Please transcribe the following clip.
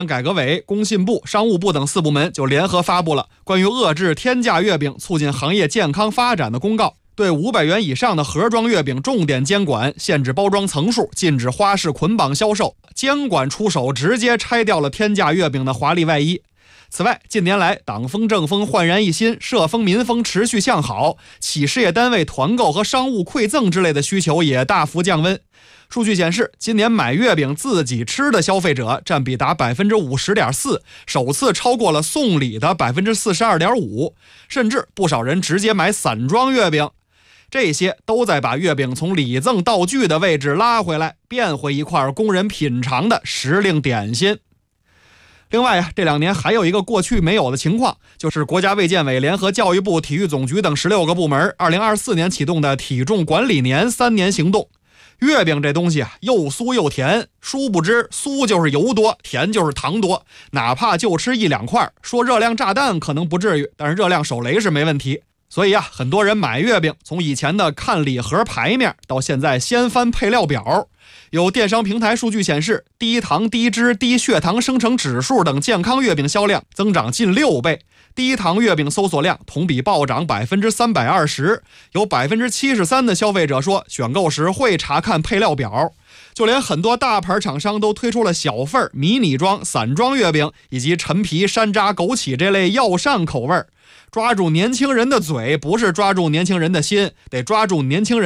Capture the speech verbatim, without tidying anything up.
改革委、工信部、商务部等四部门就联合发布了关于遏制天价月饼、促进行业健康发展的公告，对五百元以上的盒装月饼重点监管，限制包装层数，禁止花式捆绑销售。监管出手，直接拆掉了天价月饼的华丽外衣。此外，近年来党风政风焕然一新，社风民风持续向好，企事业单位团购和商务馈赠之类的需求也大幅降温。数据显示，今年买月饼自己吃的消费者占比达 百分之五十点四， 首次超过了送礼的 百分之四十二点五， 甚至不少人直接买散装月饼。这些都在把月饼从礼赠道具的位置拉回来，变回一块供人品尝的时令点心。另外呀，这两年还有一个过去没有的情况，就是国家卫健委联合教育部、体育总局等十六个部门二零二四年启动的体重管理年三年行动。月饼这东西啊，又酥又甜，殊不知酥就是油多，甜就是糖多，哪怕就吃一两块，说热量炸弹可能不至于，但是热量手雷是没问题。所以啊，很多人买月饼，从以前的看礼盒牌面，到现在先翻配料表。有电商平台数据显示，低糖、低脂、低血糖生成指数等健康月饼销量增长近六倍，低糖月饼搜索量同比暴涨 百分之三百二十， 有 百分之七十三 的消费者说选购时会查看配料表。就连很多大牌厂商都推出了小份、迷你装、散装月饼，以及陈皮、山楂、枸杞这类药膳口味。抓住年轻人的嘴，不是抓住年轻人的心，得抓住年轻人